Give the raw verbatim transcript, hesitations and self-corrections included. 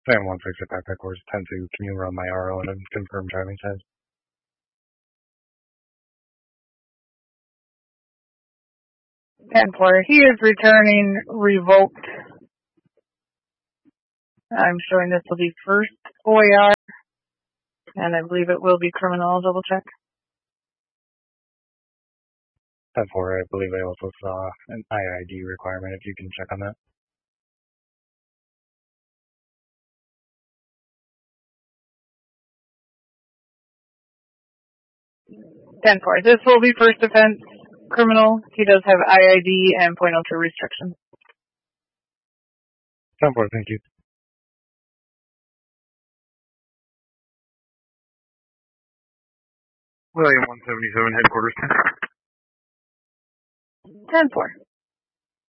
Sam one six at backpack course ten two. Can you run my R O and confirm driving test? ten four. He is returning revoked. I'm showing this will be first O A R, and I believe it will be criminal. I'll double check. ten four, I believe I also saw an I I D requirement, if you can check on that. ten four. This will be first offense criminal. He does have I I D and point oh two restriction. ten four, thank you. William one seventy-seven, headquarters ten. ten four.